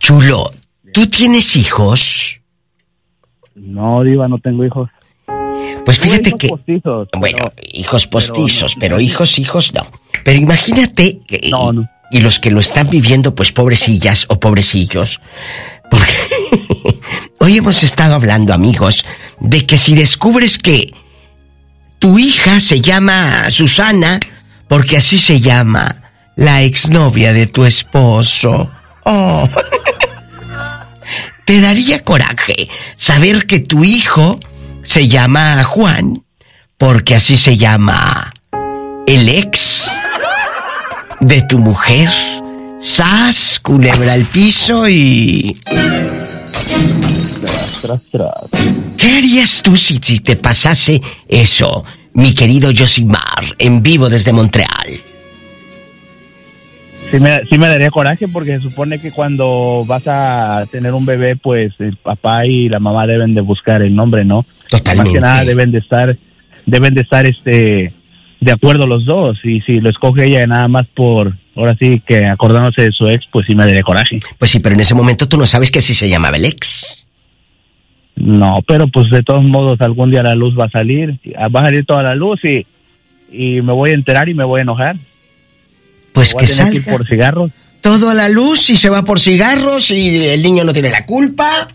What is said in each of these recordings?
Chulo, ¿tú tienes hijos? No, Diva, no tengo hijos. Pues fíjate que... Postizos, bueno, hijos postizos, pero hijos no. Pero imagínate... No. Y los que lo están viviendo, pues pobrecillas o pobrecillos. Porque hoy hemos estado hablando, amigos, de que si descubres que tu hija se llama Susana, porque así se llama la exnovia de tu esposo. Oh. ¿Te daría coraje saber que tu hijo se llama Juan, porque así se llama el ex de tu mujer? ¡Sas! Culebra al piso y... Tras. ¿Qué harías tú si te pasase eso, mi querido Josimar, en vivo desde Montreal? Sí me daría coraje, porque se supone que cuando vas a tener un bebé, pues el papá y la mamá deben de buscar el nombre, ¿no? Totalmente. Más que nada deben de estar de acuerdo los dos, y si lo escoge ella nada más por, ahora sí, que acordándose de su ex, pues sí me daría coraje. Pues sí, pero en ese momento tú no sabes que así se llamaba el ex. No, pero pues de todos modos algún día la luz va a salir toda la luz, y me voy a enterar y me voy a enojar. Pues voy que a tener salga que ir por cigarros. todo a la luz y se va por cigarros y el niño no tiene la culpa.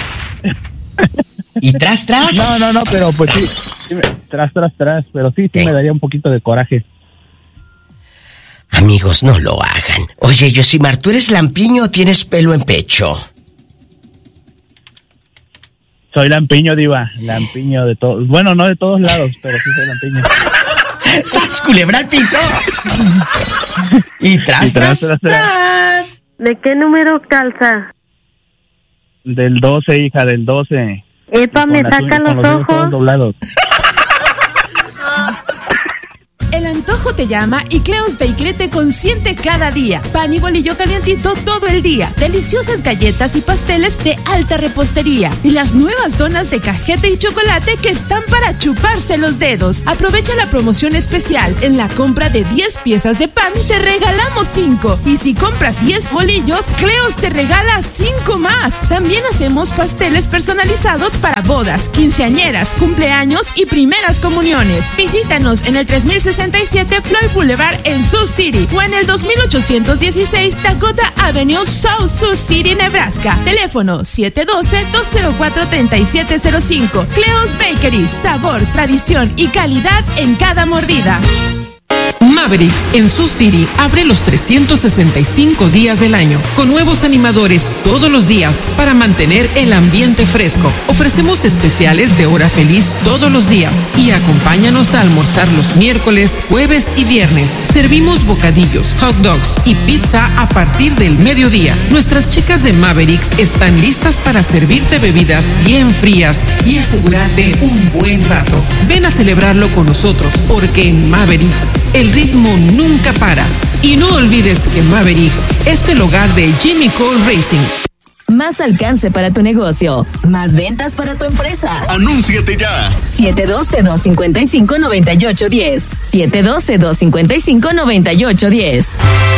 Y tras. No, pero pues sí, tras, pero sí me daría un poquito de coraje. Amigos, no lo hagan. Oye, Josimar, ¿tú eres lampiño o tienes pelo en pecho? Soy lampiño, Diva, lampiño de todos. Bueno, no de todos lados, pero sí soy lampiño. ¡Sas, culebra al piso! Y tras. ¿De qué número calza? Del 12, hija, del 12. Epa, me saca los ojos. Doblados. El antojo te llama y Cleo's Bakery te consiente cada día. Pan y bolillo calientito todo el día. Deliciosas galletas y pasteles de alta repostería. Y las nuevas donas de cajeta y chocolate que están para chuparse los dedos. Aprovecha la promoción especial. En la compra de 10 piezas de pan te regalamos 5. Y si compras 10 bolillos, Cleo's te regala 5 más. También hacemos pasteles personalizados para bodas, quinceañeras, cumpleaños y primeras comuniones. Visítanos en el 3067 Floyd Boulevard en Sioux City o en el 2816 Dakota Avenue, South Sioux City, Nebraska. Teléfono 712-204-3705. Cleo's Bakery, sabor, tradición y calidad en cada mordida. Mavericks en Sioux City abre los 365 días del año, con nuevos animadores todos los días para mantener el ambiente fresco. Ofrecemos especiales de hora feliz todos los días y acompáñanos a almorzar los miércoles, jueves y viernes. Servimos bocadillos, hot dogs y pizza a partir del mediodía. Nuestras chicas de Mavericks están listas para servirte bebidas bien frías y asegurarte un buen rato. Ven a celebrarlo con nosotros, porque en Mavericks el ritmo nunca para. Y no olvides que Mavericks es el hogar de Jimmy Cole Racing. Más alcance para tu negocio. Más ventas para tu empresa. ¡Anúnciate ya! 712-255-9810. 712-255-9810.